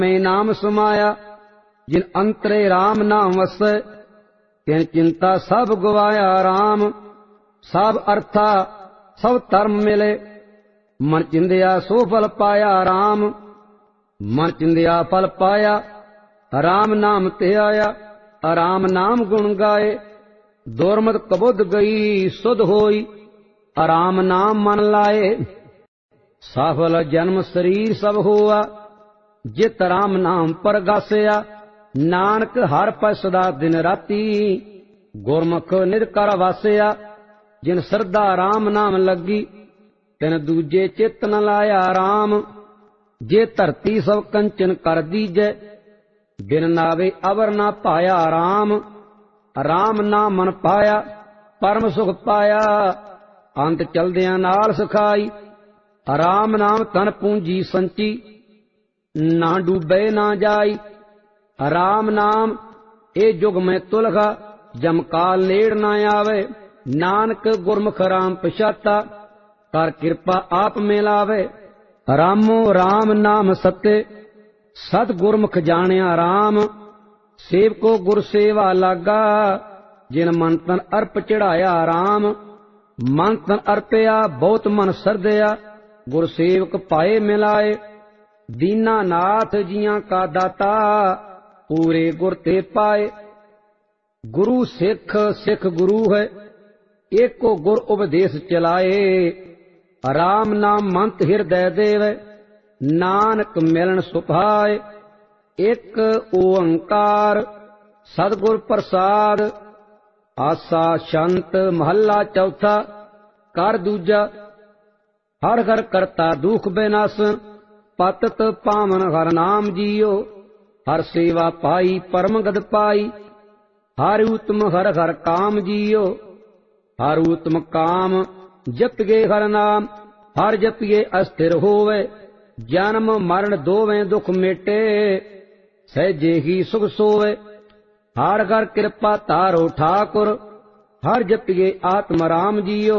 में नाम समाया। जिन अंतरे राम नाम वसै, तिन चिंता सब गवाया राम। सब अर्था सब धर्म मिले, मन चिंदिया सो फल पाया राम। मन चिंदिया फल पाया, राम नाम ते आया। राम नाम गुण गाए, दुर्मत कबुद गई सुध होई। राम नाम मन लाए, सफल जन्म शरीर सब हुआ। जित राम नाम परगासिया, नानक हर पै सदा दिन राती। गुरमुख निज कर वासिया, जिन श्रद्धा राम नाम लगी। तिन दूजे चित न लाया राम। जे धरती सब कंचन कर दीजै, बिन नावे अवर ना पाया राम। राम नाम मन पाया, परम सुख पाया। अंत चलदियां नाल सिखाई, राम नाम तन पूंजी संची। ना डूबे ना जाई, राम नाम ए जुग में तुलगा। जमकाल नेड़ ना आवे, नानक गुरमुख राम पछाता। कर कृपा आप मिलावे, रामो राम नाम सत्य। सत गुरमुख जानिया राम, सेवको गुर सेवा लागा। जिन मन तन अर्प चढ़ाया राम। मन तन अर्पया बहुत मन सरदया, गुर सेवक पाए मिलाए। दीना नाथ जियां का दाता, पूरे गुर ते पाए। गुरु सिख सिख गुरु है, एको गुर उपदेश चलाए। राम नाम मंत हृदय देवे, नानक मिलन सुभाए। एक ओंकार सतगुर प्रसाद, आसा शंत महला चौथा। कर दूजा हर घर करता दुख बिनासन। पतत पावन हर नाम जियो, हर सेवा पाई परम गद पाई। हर उत्तम हर हर काम जियो, हर उत्तम काम जपिए हर नाम। हर जपिए अस्थिर होवे, जन्म मरण दोवें दुख मिटे। सहजे ही सुख सोवे, हर घर कृपा तारो ठाकुर। हर जपिए आत्म राम जियो,